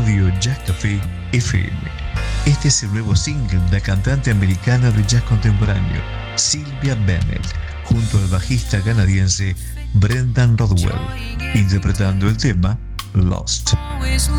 Radio Jazz Café FM. Este es el nuevo single de la cantante americana de jazz contemporáneo, Sylvia Bennett, junto al bajista canadiense Brendan Rodwell, interpretando el tema Lost.